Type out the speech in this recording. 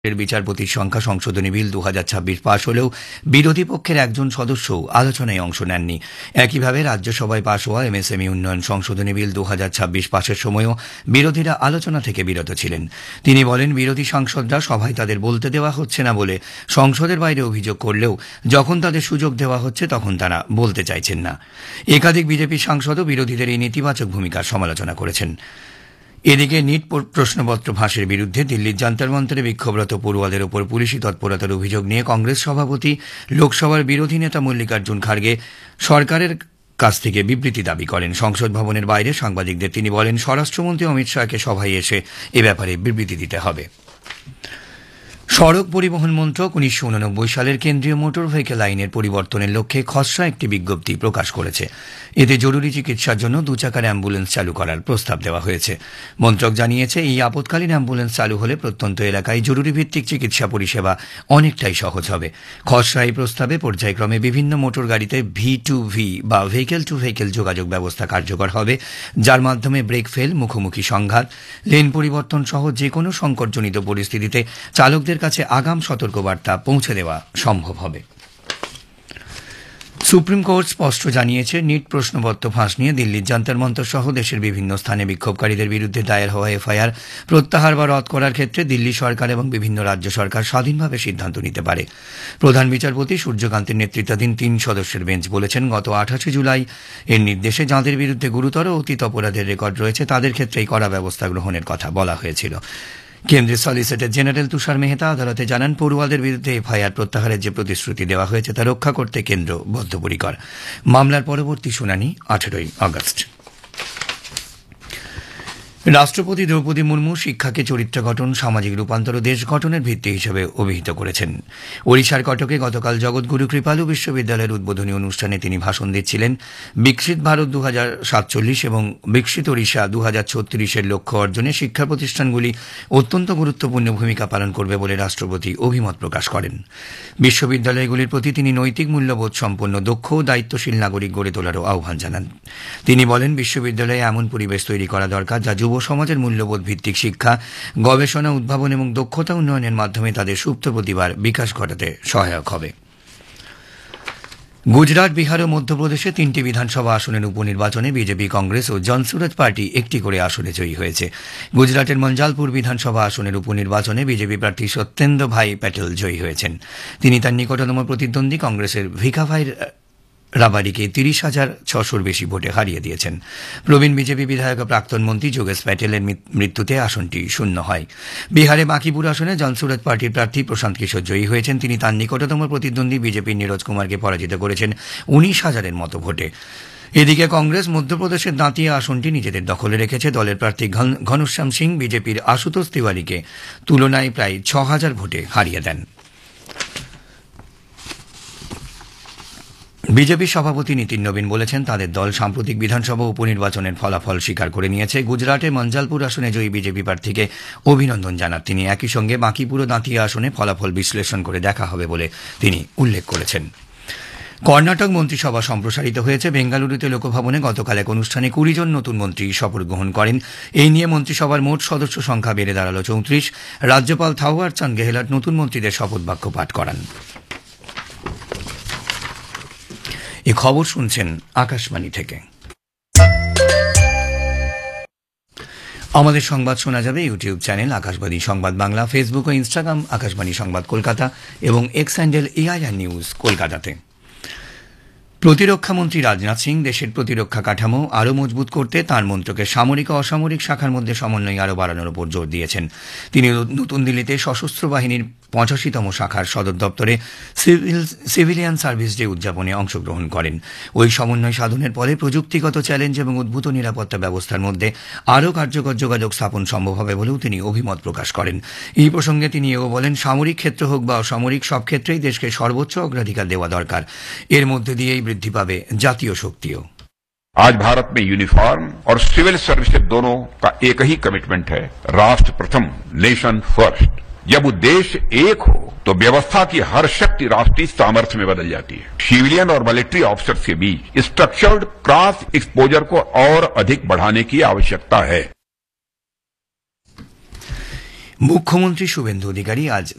বিচারপতির সংখ্যা সংশোধনী বিল 2026 পাশ হলেও বিরোধী পক্ষের একজন সদস্যও আলোচনায় অংশ নেননি। একইভাবে রাজ্যসভায় পাশ হওয়া এমএসএমই উন্নয়ন সংশোধনী বিল 2026 পাশের সময়ও বিরোধীরা আলোচনা থেকে বিরত ছিলেন। তিনি বলেন, বিরোধী সাংসদরা সভায় তাদের বলতে দেওয়া হচ্ছে না বলে সংসদের বাইরে অভিযোগ করলেও যখন তাদের সুযোগ দেওয়া হচ্ছে তখন তারা বলতে চাইছেন না। একাধিক বিজেপি সাংসদও বিরোধীদের এই নেতিবাচক ভূমিকার সমালোচনা করেছেন। এদিকে নিট প্রশ্নপত্র ফাঁসের বিরুদ্ধে দিল্লির যন্তর মন্তরে বিক্ষোভরত পড়ুয়াদের ওপর পুলিশি তৎপরতার অভিযোগ নিয়ে কংগ্রেস সভাপতি লোকসভার বিরোধী নেতা মল্লিকার্জুন খার্গে সরকারের কাছ থেকে বিবৃতি দাবি করেন। সংসদ ভবনের বাইরে সাংবাদিকদের তিনি বলেন, স্বরাষ্ট্রমন্ত্রী অমিত শাহকে সভায় এসে এ ব্যাপারে বিবৃতি দিতে হবে। সড়ক পরিবহন মন্ত্রক 1989 সালের কেন্দ্রীয় মোটর ভেহিকেল আইনের পরিবর্তনের লক্ষ্যে খসড়া একটি বিজ্ঞপ্তি প্রকাশ করেছে। এতে জরুরি চিকিৎসার জন্য দুচাকার অ্যাম্বুলেন্স চালু করার প্রস্তাব দেওয়া হয়েছে। মন্ত্রক জানিয়েছে, এই আপৎকালীন অ্যাম্বুলেন্স চালু হলে প্রত্যন্ত এলাকায় জরুরি ভিত্তিক চিকিৎসা পরিষেবা অনেকটাই সহজ হবে। খসড়া এই প্রস্তাবে পর্যায়ক্রমে বিভিন্ন মোটর গাড়িতে V2V বা ভেহিকেল টু ভেহিকেল যোগাযোগ ব্যবস্থা কার্যকর হবে, যার মাধ্যমে ব্রেক ফেল, মুখোমুখি সংঘাত, লেন পরিবর্তন সহ যে কোনো সংকটজনিত পরিস্থিতিতে চালকদের কাছে আগাম সতর্কবার্তা পৌঁছে দেওয়া সম্ভব হবে। সুপ্রিম কোর্ট স্পষ্ট জানিয়েছে, নিট প্রশ্নপত্র ফাঁস নিয়ে দিল্লির যন্তর মন্তর সহ দেশের বিভিন্ন স্থানে বিক্ষোভকারীদের বিরুদ্ধে দায়ের হওয়া এফআইআর প্রত্যাহার বা রদ করার ক্ষেত্রে দিল্লি সরকার এবং বিভিন্ন রাজ্য সরকার স্বাধীনভাবে সিদ্ধান্ত নিতে পারে। প্রধান বিচারপতি সূর্যকান্তের নেতৃত্বাধীন 3 সদস্যের বেঞ্চ বলেছেন, গত 28 জুলাই এর নির্দেশে যাঁদের বিরুদ্ধে গুরুতর অতীত অপরাধের রেকর্ড রয়েছে তাদের ক্ষেত্রেই কড়া ব্যবস্থা গ্রহণের কথা বলা হয়েছিল। কেন্দ্রীয় সলিসিটর জেনারেল তুষার মেহতা আদালতে জানান, পড়ুয়াদের বিরুদ্ধে এফআইআর প্রত্যাহারের যে প্রতিশ্রুতি দেওয়া হয়েছে তা রক্ষা করতে কেন্দ্র বদ্ধপরিকর। মামলার পরবর্তী শুনানি 18 আগস্ট। রাষ্ট্রপতি দ্রৌপদী মুর্মু শিক্ষাকে চরিত্র গঠন, সামাজিক রূপান্তর ও দেশ গঠনের ভিত্তি হিসেবে অভিহিত করেছেন। ওড়িশার কটকে গতকাল জগৎগুরু কৃপালু বিশ্ববিদ্যালয়ের উদ্বোধনী অনুষ্ঠানে তিনি ভাষণ দিচ্ছিলেন। বিকশিত ভারত 2047 এবং বিকশিত ওড়িশা 2036 লক্ষ্য অর্জনে শিক্ষা প্রতিষ্ঠানগুলি অত্যন্ত গুরুত্বপূর্ণ ভূমিকা পালন করবে বলে রাষ্ট্রপতি অভিমত প্রকাশ করেন। বিশ্ববিদ্যালয়গুলির প্রতি তিনি নৈতিক মূল্যবোধ সম্পন্ন, দক্ষ ও দায়িত্বশীল নাগরিক গড়ে তোলারও আহ্বান জানান। তিনি বলেন, বিশ্ববিদ্যালয়ে এমন পরিবেশ তৈরি করা দরকার যা যুব সমাজের মূল্যবোধ ভিত্তিক শিক্ষা, গবেষণা, উদ্ভাবন এবং দক্ষতা উন্নয়নের মাধ্যমে তাদের সুপ্ত প্রতিভার বিকাশ ঘটাতে সহায়ক হবে। গুজরাট, বিহার ও মধ্যপ্রদেশে 3টি বিধানসভা আসনের উপনির্বাচনে বিজেপি, কংগ্রেস ও জনসুরাজ পার্টি একটি করে আসনে জয়ী হয়েছে। গুজরাটের মঞ্জালপুর বিধানসভা আসনের উপনির্বাচনে বিজেপি প্রার্থী সত্যেন্দ্র ভাই প্যাটেল জয়ী হয়েছেন। তিনি তার নিকটতম প্রতিদ্বন্দ্বী কংগ্রেসের ভিকাভাই রাবারিকে 30,600 বেশি ভোটে হারিয়ে দিয়েছেন। প্রবীণ বিজেপি বিধায়ক প্রাক্তন মন্ত্রী যোগেশ প্যাটেলের মৃত্যুতে আসনটি শূন্য হয়। বিহারে বাঁকিপুর আসনে জনসুরাজ পার্টির প্রার্থী প্রশান্ত কিশোর জয়ী হয়েছেন। তিনি তার নিকটতম প্রতিদ্বন্দ্বী বিজেপির নীরজ কুমারকে পরাজিত করেছেন 19,000-এর মতো ভোটে। এদিকে কংগ্রেস মধ্যপ্রদেশের দাঁতিয়া আসনটি নিজেদের দখলে রেখেছে। দলের প্রার্থী ঘনশ্যাম সিং বিজেপির আশুতোষ তিওয়ারিকে তুলনায় প্রায় 6,000 ভোটে হারিয়ে দেন। বিজেপি সভাপতি নীতিন নবীন বলেছেন, তাদের দল সাম্প্রতিক বিধানসভা উপনির্বাচনের ফলাফল স্বীকার করে নিয়েছে। গুজরাটে মঞ্জালপুর আসনে জয়ী বিজেপি প্রার্থীকে অভিনন্দন জানান তিনি। একই সঙ্গে বাঁকিপুর ও দাঁতিয়া আসনে ফলাফল বিশ্লেষণ করে দেখা হবে বলে তিনি উল্লেখ করেছেন। কর্ণাটক মন্ত্রিসভা সম্প্রসারিত হয়েছে। বেঙ্গালুরুতে লোকভবনে গতকাল এক অনুষ্ঠানে 20 জন নতুন মন্ত্রী শপথ গ্রহণ করেন। এই নিয়ে মন্ত্রিসভার মোট সদস্য সংখ্যা বেড়ে দাঁড়ালো 34। রাজ্যপাল থাওয়ার চাঁদ গেহলট নতুন মন্ত্রীদের শপথ বাক্য পাঠ করান। এই খবর শুনছেন আকাশবাণী থেকে। আমাদের সংবাদ শোনা যাবে ইউটিউব চ্যানেল আকাশবাণী সংবাদ বাংলা, ফেসবুক ও ইনস্টাগ্রাম আকাশবাণী সংবাদ কলকাতা এবং এক্স হ্যান্ডেল AIR নিউজ কলকাতাতে। প্রতিরক্ষামন্ত্রী রাজনাথ সিং দেশের প্রতিরক্ষা কাঠামো আরও মজবুত করতে তাঁর মন্ত্রকের সামরিক ও অসামরিক শাখার মধ্যে সমন্বয় আরও বাড়ানোর উপর জোর দিয়েছেন। তিনি নতুন দিল্লিতে সশস্ত্র বাহিনীর 85তম শাখার সদর দপ্তরে সিভিলিয়ান সার্ভিস ডে উদযাপনে অংশগ্রহণ করেন। ওই সমন্বয় সাধনের ফলে প্রযুক্তিগত চ্যালেঞ্জ এবং উদ্ভূত নিরাপত্তা ব্যবস্থার মধ্যে আরও কার্যকর যোগাযোগ স্থাপন সম্ভব হবে বলেও তিনি অভিমত প্রকাশ করেন। এই প্রসঙ্গে তিনি এও বলেন, সামরিক ক্ষেত্র হোক বা অসামরিক, সব ক্ষেত্রেই দেশকে সর্বোচ্চ অগ্রাধিকার দেওয়া দরকার। এর মধ্যে দিয়েই বৃদ্ধি পাবে জাতীয় শক্তিও। आज भारत में यूनिफॉर्म और सिविल सर्विसेज दोनों का एक ही कमिटमेंट है, राष्ट्र प्रथम, नेशन फर्स्ट। जब उद्देश्य एक हो तो व्यवस्था की हर शक्ति राष्ट्रीय सामर्थ्य में बदल जाती है। सिविलियन और मिलिट्री ऑफिसर्स के बीच स्ट्रक्चर्ड क्रॉस एक्सपोजर को और अधिक बढ़ाने की आवश्यकता है। মুখ্যমন্ত্রী শুভেন্দু অধিকারী আজ